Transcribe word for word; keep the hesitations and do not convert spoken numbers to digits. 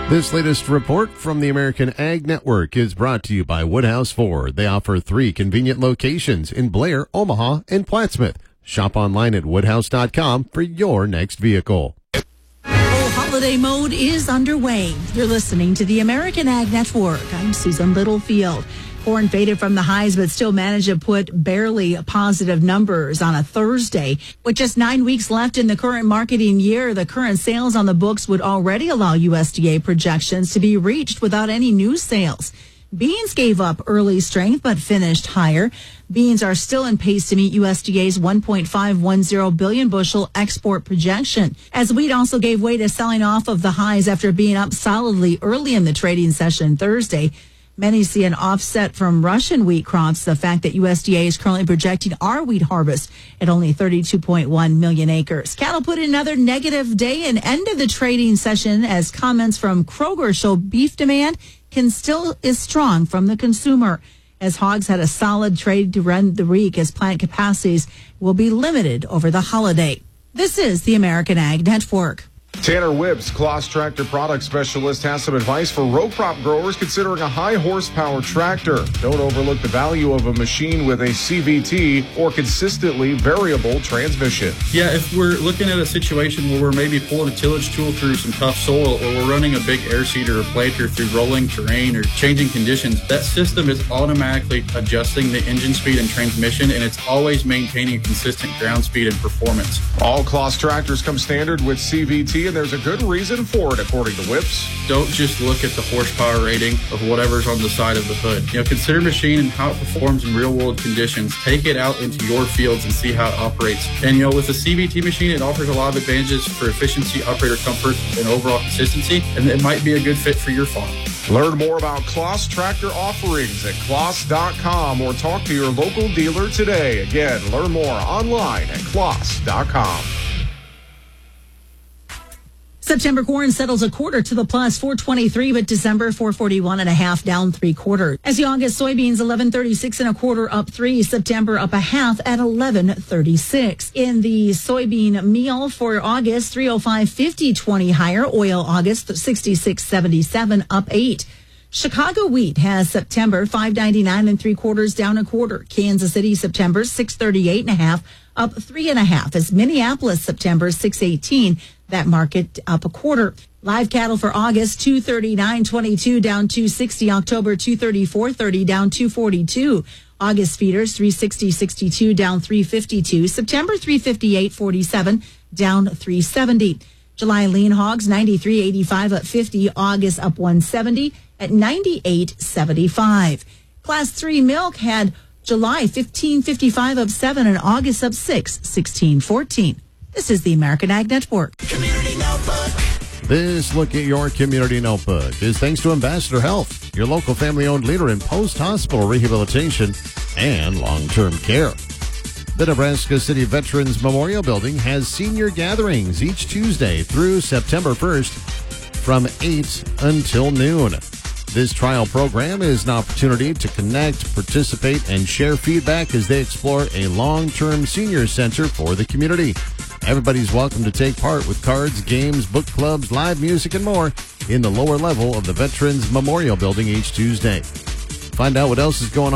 This latest report from the American Ag Network is brought to you by Woodhouse Ford. They offer three convenient locations in Blair, Omaha, and Plattsmouth. Shop online at woodhouse dot com for your next vehicle. Oh, holiday mode is underway. You're listening to the American Ag Network. I'm Susan Littlefield. Corn faded from the highs, but still managed to put barely positive numbers on a Thursday. With just nine weeks left in the current marketing year, the current sales on the books would already allow U S D A projections to be reached without any new sales. Beans gave up early strength, but finished higher. Beans are still in pace to meet U S D A's one point five one zero billion bushel export projection. As wheat also gave way to selling off of the highs after being up solidly early in the trading session Thursday. Many see an offset from Russian wheat crops, the fact that U S D A is currently projecting our wheat harvest at only thirty-two point one million acres. Cattle put in another negative day and end of the trading session as comments from Kroger show beef demand can still is strong from the consumer. As hogs had a solid trade to run the week as plant capacities will be limited over the holiday. This is the American Ag Network. Tanner Whibbs, Kloss Tractor Product Specialist, has some advice for row crop growers considering a high horsepower tractor. Don't overlook the value of a machine with a C V T or consistently variable transmission. Yeah, if we're looking at a situation where we're maybe pulling a tillage tool through some tough soil, or we're running a big air seeder or planter through rolling terrain or changing conditions, that system is automatically adjusting the engine speed and transmission, and it's always maintaining a consistent ground speed and performance. All Kloss tractors come standard with C V T, and there's a good reason for it, according to Whips. Don't just look at the horsepower rating of whatever's on the side of the hood. You know, consider machine and how it performs in real-world conditions. Take it out into your fields and see how it operates. And, you know, with the C V T machine, it offers a lot of advantages for efficiency, operator comfort, and overall consistency, and it might be a good fit for your farm. Learn more about Kloss tractor offerings at kloss dot com or talk to your local dealer today. Again, learn more online at kloss dot com. September corn settles a quarter to the plus, four twenty-three, but December four forty-one and a half, down three quarter. As the August soybeans eleven thirty-six and a quarter, up three. September up a half at eleven thirty-six. In the soybean meal for August, three oh five fifty, twenty higher. Oil August sixty-six seventy-seven, up eight. Chicago wheat has September five ninety-nine and three quarters, down a quarter. Kansas City September six thirty-eight and a half, up three and a half. As Minneapolis September six eighteen, that market up a quarter. Live cattle for August two thirty-nine twenty-two, down two sixty. October two thirty-four thirty, down two forty-two. August feeders three sixty sixty-two, down three fifty-two. September three fifty-eight forty-seven, down three seventy. July lean hogs ninety-three eighty-five, up fifty. August up one seventy at ninety-eight seventy-five. Class three milk had July fifteen fifty-five, up seven, and August up six, sixteen fourteen. This is the American Ag Network. Community Notebook. This look at your Community Notebook is thanks to Ambassador Health, your local family-owned leader in post-hospital rehabilitation and long-term care. The Nebraska City Veterans Memorial Building has senior gatherings each Tuesday through September first from eight until noon. This trial program is an opportunity to connect, participate, and share feedback as they explore a long-term senior center for the community. Everybody's welcome to take part with cards, games, book clubs, live music, and more in the lower level of the Veterans Memorial Building each Tuesday. Find out what else is going on